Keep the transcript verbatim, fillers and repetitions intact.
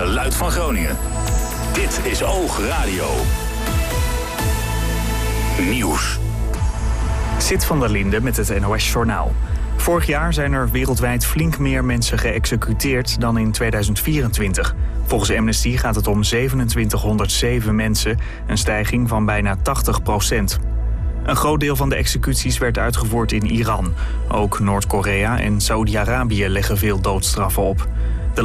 geluid van Groningen. Dit is Oog Radio. Nieuws. Sid van der Linde met het N O S Journaal. Vorig jaar zijn er wereldwijd flink meer mensen geëxecuteerd dan in tweeduizend vierentwintig. Volgens Amnesty gaat het om zevenentwintighonderdzeven mensen, een stijging van bijna tachtig procent. Een groot deel van de executies werd uitgevoerd in Iran. Ook Noord-Korea en Saoedi-Arabië leggen veel doodstraffen op.